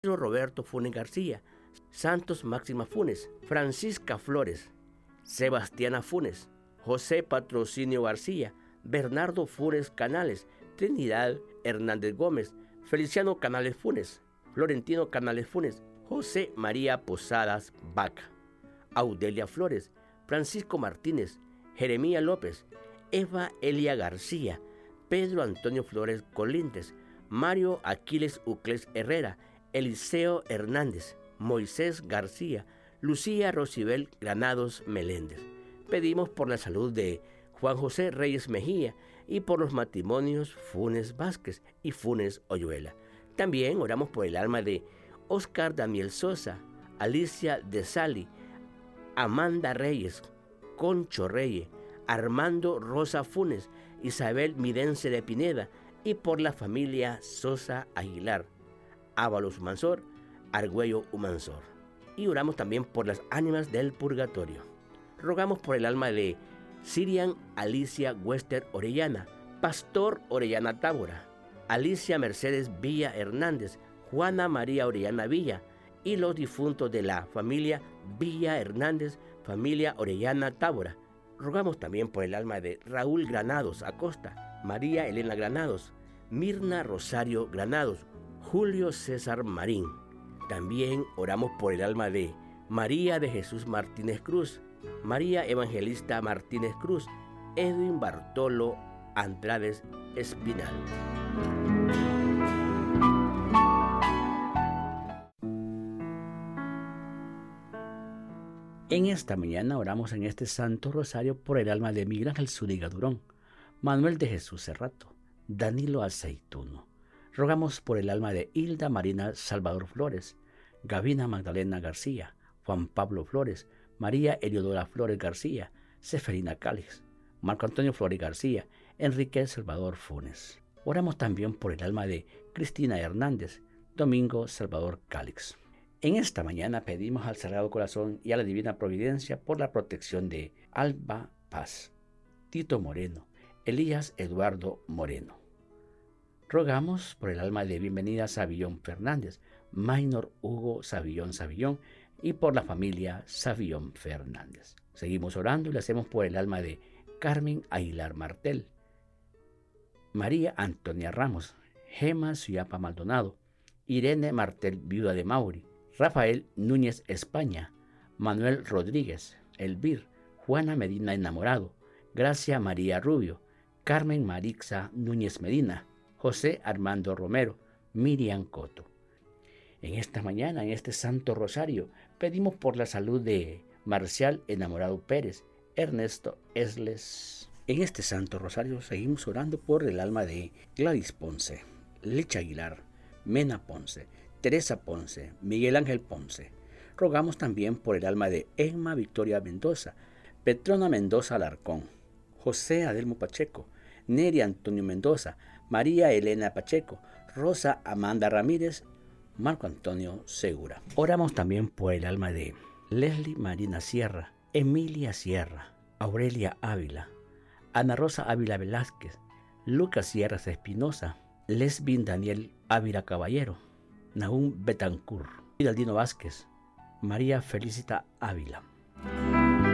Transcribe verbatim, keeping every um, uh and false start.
Roberto Funes García, Santos Máxima Funes, Francisca Flores, Sebastiana Funes, José Patrocinio García, Bernardo Funes Canales, Trinidad Hernández Gómez, Feliciano Canales Funes, Florentino Canales Funes, José María Posadas Vaca, Audelia Flores, Francisco Martínez, Jeremía López, Eva Elia García, Pedro Antonio Flores Colindres, Mario Aquiles Ucles Herrera, Eliseo Hernández, Moisés García, Lucía Rosibel Granados Meléndez. Pedimos por la salud de Juan José Reyes Mejía y por los matrimonios Funes Vázquez y Funes Oyuela. También oramos por el alma de Oscar Daniel Sosa, Alicia de Sali, Amanda Reyes, Concho Reyes, Armando Rosa Funes, Isabel Midense de Pineda y por la familia Sosa Aguilar, Ábalos Mansor, Argüello Humansor. Y oramos también por las ánimas del purgatorio. Rogamos por el alma de Sirian Alicia Wester Orellana, Pastor Orellana Tábora, Alicia Mercedes Villa Hernández, Juana María Orellana Villa y los difuntos de la familia Villa Hernández, familia Orellana Tábora. Rogamos también por el alma de Raúl Granados Acosta, María Elena Granados, Mirna Rosario Granados, Julio César Marín. También oramos por el alma de María de Jesús Martínez Cruz, María Evangelista Martínez Cruz, Edwin Bartolo Andrades Espinal. En esta mañana oramos en este Santo Rosario por el alma de Miguel Ángel Zúñiga Durón, Manuel de Jesús Cerrato, Danilo Aceituno. Rogamos por el alma de Hilda Marina Salvador Flores, Gavina Magdalena García, Juan Pablo Flores, María Eliodora Flores García, Seferina Cálix, Marco Antonio Flores García, Enrique Salvador Funes. Oramos también por el alma de Cristina Hernández, Domingo Salvador Cálix. En esta mañana pedimos al Sagrado Corazón y a la Divina Providencia por la protección de Alba Paz, Tito Moreno, Elías Eduardo Moreno. Rogamos por el alma de Bienvenida Savillón Fernández, Maynor Hugo Savillón Savillón y por la familia Savillón Fernández. Seguimos orando y le hacemos por el alma de Carmen Aguilar Martel, María Antonia Ramos, Gema Suyapa Maldonado, Irene Martel Viuda de Mauri, Rafael Núñez España, Manuel Rodríguez, Elvir, Juana Medina Enamorado, Gracia María Rubio, Carmen Marixa Núñez Medina, José Armando Romero, Miriam Coto. En esta mañana, en este Santo Rosario, pedimos por la salud de Marcial Enamorado Pérez, Ernesto Esles. En este Santo Rosario seguimos orando por el alma de Gladys Ponce, Licha Aguilar, Mena Ponce, Teresa Ponce, Miguel Ángel Ponce. Rogamos también por el alma de Emma Victoria Mendoza, Petrona Mendoza Alarcón, José Adelmo Pacheco, Neri Antonio Mendoza, María Elena Pacheco, Rosa Amanda Ramírez, Marco Antonio Segura. Oramos también por el alma de Leslie Marina Sierra, Emilia Sierra, Aurelia Ávila, Ana Rosa Ávila Velázquez, Lucas Sierras Espinosa, Lesbin Daniel Ávila Caballero, Nahum Betancur, Hidaldino Vázquez, María Felicita Ávila.